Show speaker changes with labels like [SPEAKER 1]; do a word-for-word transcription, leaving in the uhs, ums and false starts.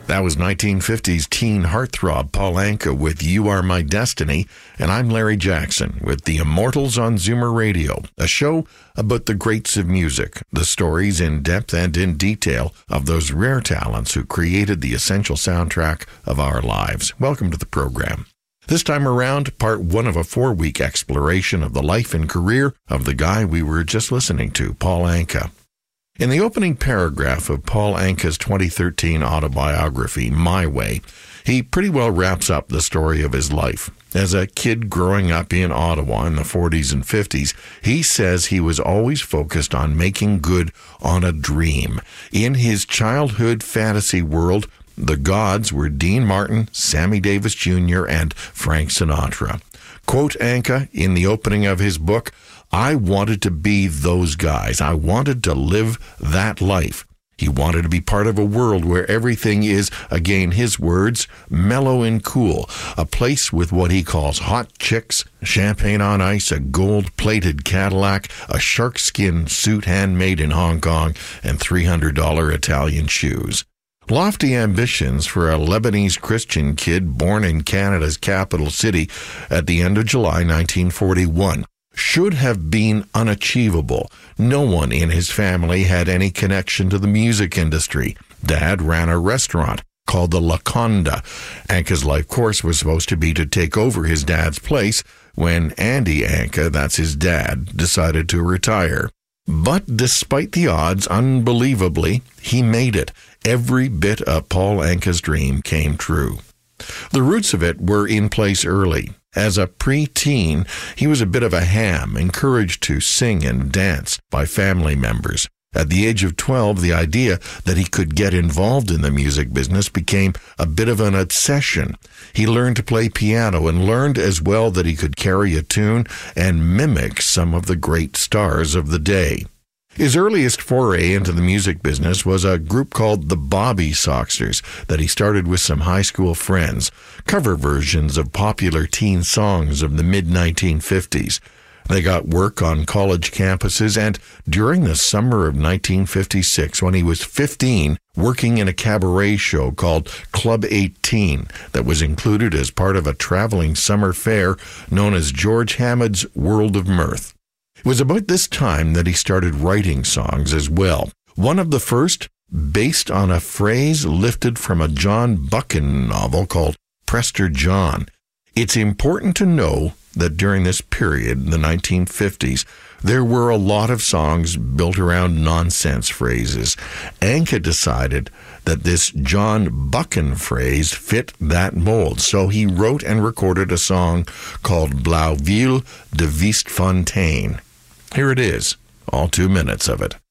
[SPEAKER 1] That was nineteen fifties teen heartthrob Paul Anka with You Are My Destiny, and I'm Larry Jackson with The Immortals on Zoomer Radio, a show about the greats of music, the stories in depth and in detail of those rare talents who created the essential soundtrack of our lives. Welcome to the program. This time around, part one of a four-week exploration of the life and career of the guy we were just listening to, Paul Anka. In the opening paragraph of Paul Anka's twenty thirteen autobiography, My Way, he pretty well wraps up the story of his life. As a kid growing up in Ottawa in the forties and fifties, he says he was always focused on making good on a dream. In his childhood fantasy world, the gods were Dean Martin, Sammy Davis Junior, and Frank Sinatra. Quote Anka in the opening of his book, I wanted to be those guys. I wanted to live that life. He wanted to be part of a world where everything is, again his words, mellow and cool. A place with what he calls hot chicks, champagne on ice, a gold-plated Cadillac, a sharkskin suit handmade in Hong Kong, and three hundred dollars Italian shoes. Lofty ambitions for a Lebanese Christian kid born in Canada's capital city at the end of July nineteen forty-one. Should have been unachievable. No one in his family had any connection to the music industry. Dad ran a restaurant called the Laconda. Anka's life course was supposed to be to take over his dad's place when Andy Anka, that's his dad, decided to retire. But despite the odds, unbelievably, he made it. Every bit of Paul Anka's dream came true. The roots of it were in place early. As a pre-teen, he was a bit of a ham, encouraged to sing and dance by family members. At the age of twelve, the idea that he could get involved in the music business became a bit of an obsession. He learned to play piano and learned as well that he could carry a tune and mimic some of the great stars of the day. His earliest foray into the music business was a group called the Bobby Soxers that he started with some high school friends, cover versions of popular teen songs of the mid nineteen fifties. They got work on college campuses, and during the summer of nineteen fifty-six, when he was fifteen, working in a cabaret show called Club eighteen that was included as part of a traveling summer fair known as George Hammond's World of Mirth. It was about this time that he started writing songs as well. One of the first, based on a phrase lifted from a John Buchan novel called Prester John. It's important to know that during this period, the nineteen fifties, there were a lot of songs built around nonsense phrases. Anka decided that this John Buchan phrase fit that mold, so he wrote and recorded a song called Blauville de Wistfontein. Here it is, all two minutes of it.